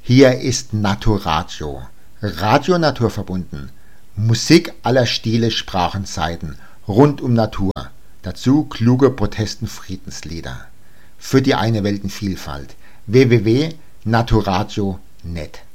Hier ist Naturadio, Radio naturverbunden, Musik aller Stile, Sprachen, Zeiten, rund um Natur, dazu kluge Protesten-Friedenslieder. Für die eine Weltenvielfalt. www.naturadio.net